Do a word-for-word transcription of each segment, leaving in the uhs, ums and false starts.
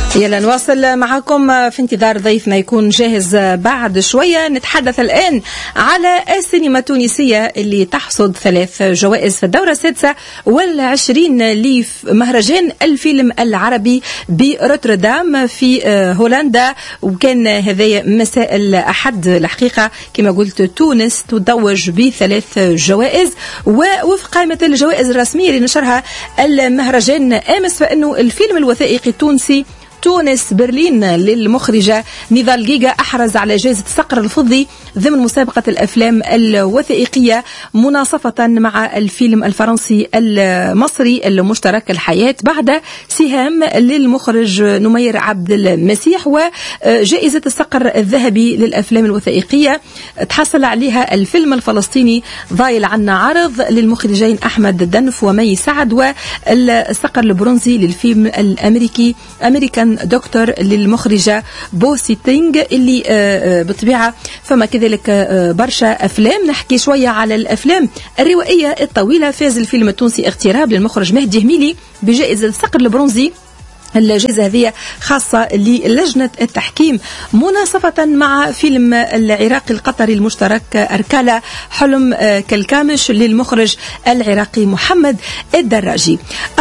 يلا نواصل معكم في انتظار ضيفنا يكون جاهز بعد شوية. نتحدث الآن على السينما التونسية اللي تحصد ثلاث جوائز في الدورة السادسة والعشرين لمهرجان الفيلم العربي بروتردام في هولندا، وكان هذا مساء الأحد. الحقيقة كما قلت تونس تتوج بثلاث جوائز، ووفق قائمة الجوائز الرسمية اللي نشرها المهرجان أمس فإنه الفيلم الوثائقي التونسي تونس برلين للمخرجة نضال جيجا أحرز على جائزة الصقر الفضي ضمن مسابقة الأفلام الوثائقية، مناصفة مع الفيلم الفرنسي المصري المشترك الحياة، بعد سهام للمخرج نمير عبد المسيح. وجائزة الصقر الذهبي للأفلام الوثائقية تحصل عليها الفيلم الفلسطيني ضايل عنا عرض للمخرجين أحمد الدنف ومي سعد، والصقر البرونزي للفيلم الأمريكي أمريكان دكتور للمخرجة بوسي تينغ، اللي بطبيعة فما كذلك برشا أفلام. نحكي شوية على الأفلام الروائية الطويلة. فاز الفيلم التونسي اغتراب للمخرج مهدي هميلي بجائزة الصقر البرونزي. الجائزة هذه خاصة للجنة التحكيم، مناصفة مع فيلم العراقي القطري المشترك أركالا حلم كالكامش للمخرج العراقي محمد الدراجي.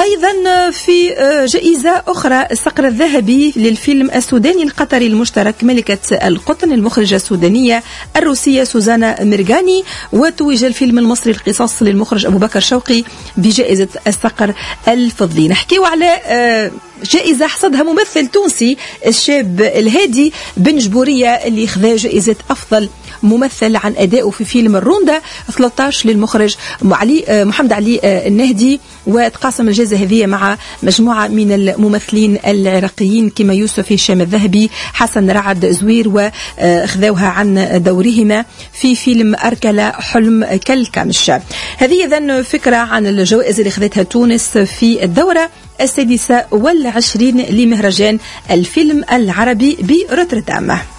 أيضا في جائزة أخرى الصقر الذهبي للفيلم السوداني القطري المشترك ملكة القطن المخرجة السودانية الروسية سوزانا ميرغاني، وتوج الفيلم المصري القصاص للمخرج أبو بكر شوقي بجائزة الصقر الفضي. نحكيو على جائزة حصدها ممثل تونسي الشاب الهادي بن جبورية اللي خذا جائزة أفضل ممثل عن أدائه في فيلم الروندا ثلاثة عشر للمخرج علي محمد علي النهدي، وتقاسم الجائزة هذه مع مجموعة من الممثلين العراقيين كما يوسف هشام الذهبي حسن رعد زوير، وخذوها عن دورهما في فيلم أركلا حلم كالكامش. هذه إذن فكرة عن الجوائز اللي خذتها تونس في الدورة السادسة والعشرين لمهرجان الفيلم العربي بروتردام.